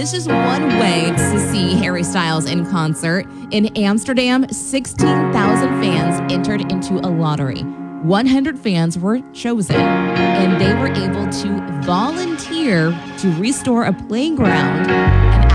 this is one way to see Harry Styles in concert. In Amsterdam, 16,000 fans entered into a lottery. 100 fans were chosen, and they were able to volunteer to restore a playground